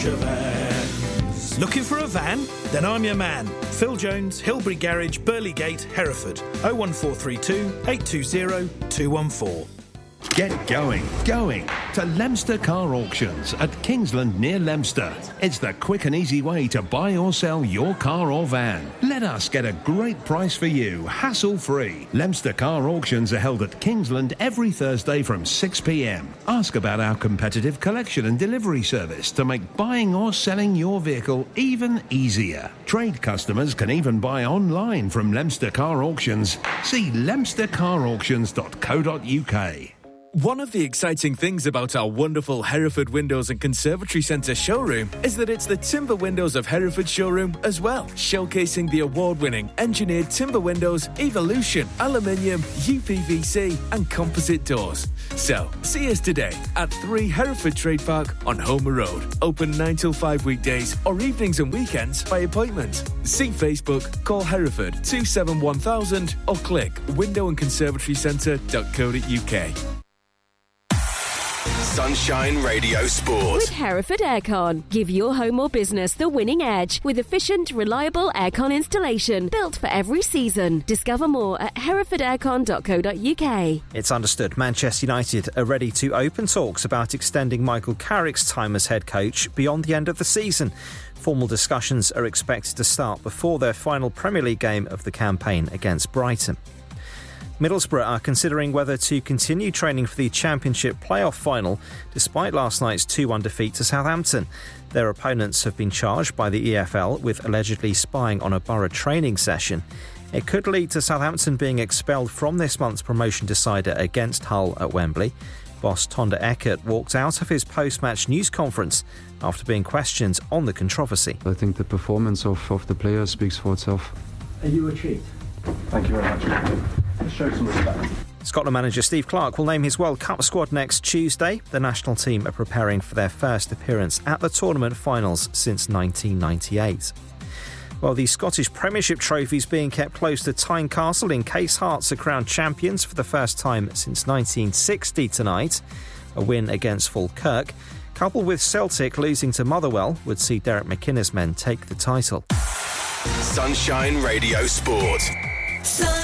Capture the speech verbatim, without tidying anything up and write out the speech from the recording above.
Vans. Looking for a van? Then I'm your man. Phil Jones, Hilbury Garage, Burley Gate, Hereford. oh one four three two, eight two zero, two one four. Get going, going to Leominster Car Auctions at Kingsland near Leominster. It's the quick and easy way to buy or sell your car or van. Let us get a great price for you, hassle-free. Leominster Car Auctions are held at Kingsland every Thursday from six p m. Ask about our competitive collection and delivery service to make buying or selling your vehicle even easier. Trade customers can even buy online from Leominster Car Auctions. See leominster car auctions dot co dot u k. One of the exciting things about our wonderful Hereford Windows and Conservatory Centre showroom is that it's the Timber Windows of Hereford showroom as well, showcasing the award-winning engineered timber windows, Evolution, aluminium, U P V C and composite doors. So, see us today at three Hereford Trade Park on Homer Road. Open nine till five weekdays or evenings and weekends by appointment. See Facebook, call Hereford two seven one thousand or click window and conservatory centre dot co dot u k. Sunshine Radio Sport. With Hereford Aircon. Give your home or business the winning edge with efficient, reliable aircon installation built for every season. Discover more at hereford aircon dot co dot u k. It's understood Manchester United are ready to open talks about extending Michael Carrick's time as head coach beyond the end of the season. Formal discussions are expected to start before their final Premier League game of the campaign against Brighton. Middlesbrough are considering whether to continue training for the Championship playoff final despite last night's two one defeat to Southampton. Their opponents have been charged by the E F L with allegedly spying on a Borough training session. It could lead to Southampton being expelled from this month's promotion decider against Hull at Wembley. Boss Tonda Eckert walked out of his post-match news conference after being questioned on the controversy. I think the performance of, of the players speaks for itself. Are you a cheat? Thank you very much. Show some respect. Scotland manager Steve Clarke will name his World Cup squad next Tuesday. The national team are preparing for their first appearance at the tournament finals since nineteen ninety-eight. Well, the Scottish Premiership trophies being kept close to Tynecastle in case Hearts are crowned champions for the first time since nineteen sixty tonight. A win against Falkirk, coupled with Celtic losing to Motherwell, would see Derek McInnes' men take the title. Sunshine Radio Sport.